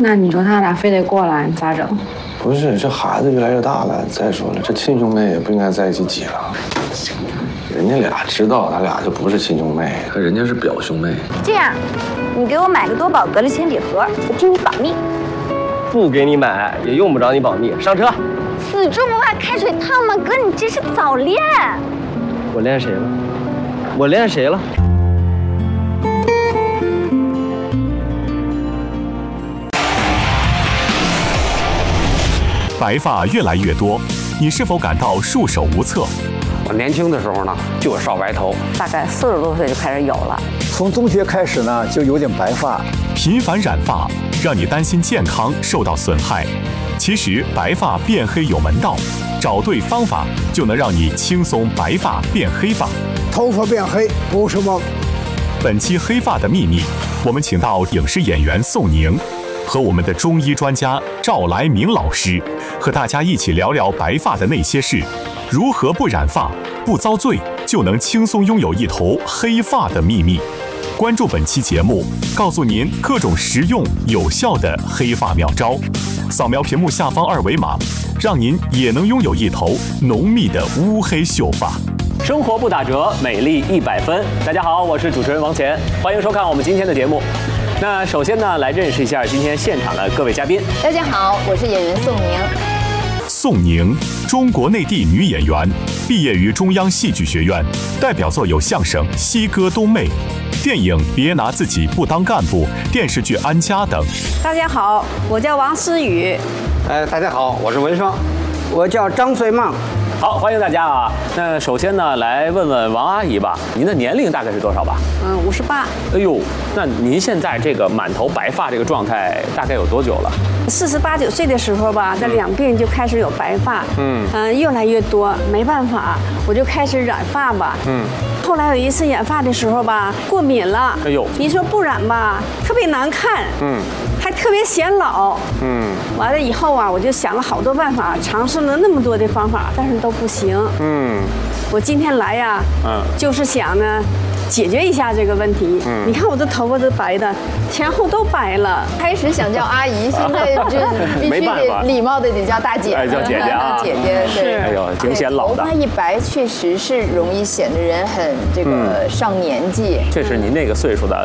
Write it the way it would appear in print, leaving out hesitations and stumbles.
那你说他俩非得过来咋整？ 不是，这孩子越来越大了。再说了，这亲兄妹也不应该在一起挤了。人家俩知道，他俩就不是亲兄妹，人家是表兄妹。 这样，你给我买个多宝格的铅笔盒，我替你保密。 不给你买，也用不着你保密。上车。 死猪不怕开水烫吗？哥，你这是早恋。 我恋谁了？我恋谁了？ 白发越来越多，你是否感到束手无策？ 我年轻的时候呢，就少白头， 大概40多岁就开始有了。 从中学开始呢，就有点白发。 频繁染发让你担心健康受到损害，其实白发变黑有门道，找对方法就能让你轻松白发变黑发。 头发变黑不是梦。 本期《黑发的秘密》，我们请到影视演员宋宁和我们的中医专家赵来明老师，和大家一起聊聊白发的那些事，如何不染发、不遭罪，就能轻松拥有一头黑发的秘密。关注本期节目，告诉您各种实用有效的黑发妙招。扫描屏幕下方2维码，让您也能拥有一头浓密的乌黑秀发。 生活不打折，美丽100分。大家好，我是主持人王乾，欢迎收看我们今天的节目。那首先呢，来认识一下今天现场的各位嘉宾。 大家好，我是演员宋宁。 宋宁，中国内地女演员，毕业于中央戏剧学院，代表作有相声《西哥冬妹》、电影《别拿自己不当干部》、电视剧《安家》等。 大家好，我叫王思雨。 大家好，我是文双，我叫张穗梦。 好，欢迎大家啊！那首先呢，来问问王阿姨吧，您的年龄大概是多少吧 ？58。 哎呦，那您现在这个满头白发这个状态大概有多久了 ？48、9岁的时候吧，在两鬓就开始有白发，越来越多，没办法，我就开始染发吧，后来有一次染发的时候吧，过敏了， 哎呦， 你说不染吧，特别难看，还特别显老，完了以后啊，我就想了好多办法，尝试了那么多的方法，但是都不行，我今天来呀，就是想呢，解决一下这个问题。你看我的头发都白的，前后都白了。 开始想叫阿姨，现在就必须得礼貌的得叫大姐， 叫姐姐啊， 姐姐是。 哎呦，挺显老的。 头发一白，确实是容易显得人很这个上年纪。 确实，您那个岁数的